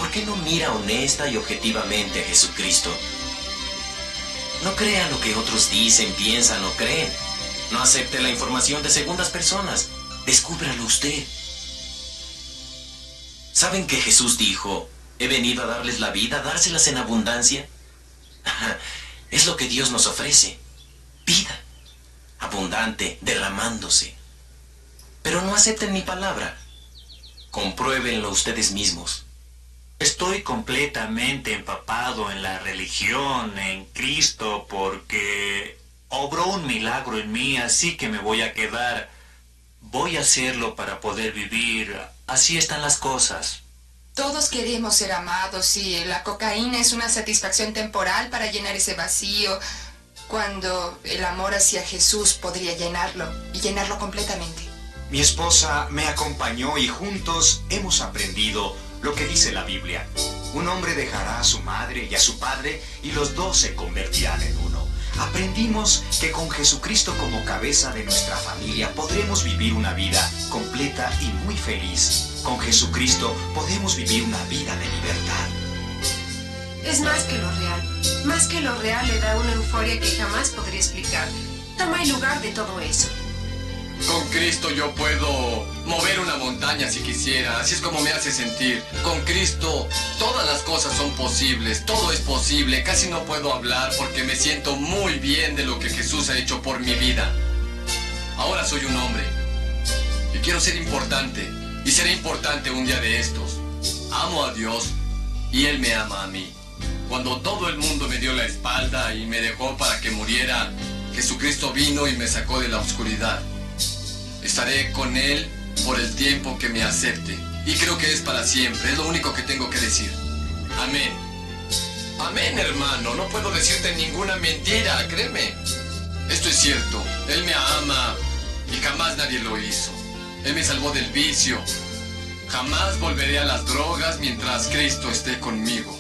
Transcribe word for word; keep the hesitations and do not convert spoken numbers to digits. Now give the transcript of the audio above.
¿por qué no mira honesta y objetivamente a Jesucristo? No crea lo que otros dicen, piensan o creen. No acepte la información de segundas personas. Descúbralo usted. ¿Saben que Jesús dijo, he venido a darles la vida, dárselas en abundancia? Es lo que Dios nos ofrece. Vida. Abundante, derramándose. Pero no acepten mi palabra. Compruébenlo ustedes mismos. Estoy completamente empapado en la religión, en Cristo, porque obró un milagro en mí, así que me voy a quedar. Voy a hacerlo para poder vivir. Así están las cosas. Todos queremos ser amados y la cocaína es una satisfacción temporal para llenar ese vacío, cuando el amor hacia Jesús podría llenarlo y llenarlo completamente. Mi esposa me acompañó y juntos hemos aprendido lo que dice la Biblia. Un hombre dejará a su madre y a su padre y los dos se convertirán en uno. Aprendimos que con Jesucristo como cabeza de nuestra familia podremos vivir una vida completa y muy feliz. Con Jesucristo podemos vivir una vida de libertad. Es más que lo real. Más que lo real le da una euforia que jamás podría explicar. Toma el lugar de todo eso. Con Cristo yo puedo mover una montaña si quisiera, así es como me hace sentir. Con Cristo todas las cosas son posibles, todo es posible, casi no puedo hablar porque me siento muy bien de lo que Jesús ha hecho por mi vida. Ahora soy un hombre y quiero ser importante, y seré importante un día de estos. Amo a Dios y Él me ama a mí. Cuando todo el mundo me dio la espalda y me dejó para que muriera, Jesucristo vino y me sacó de la oscuridad. Estaré con Él por el tiempo que me acepte. Y creo que es para siempre. Es lo único que tengo que decir. Amén. Amén, hermano. No puedo decirte ninguna mentira, créeme. Esto es cierto. Él me ama y jamás nadie lo hizo. Él me salvó del vicio. Jamás volveré a las drogas mientras Cristo esté conmigo.